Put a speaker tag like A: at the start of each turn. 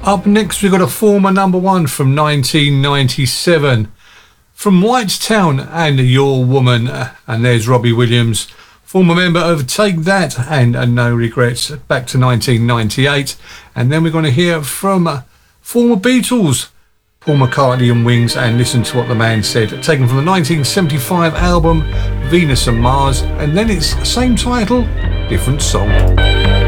A: Up next, we've got a former number one from 1997 from Whitestown and Your Woman. And there's Robbie Williams, former member of Take That and No Regrets, back to 1998. And then we're going to hear from former Beatles, Paul McCartney and Wings, and Listen to What the Man Said, taken from the 1975 album Venus and Mars. And then it's same title, different song.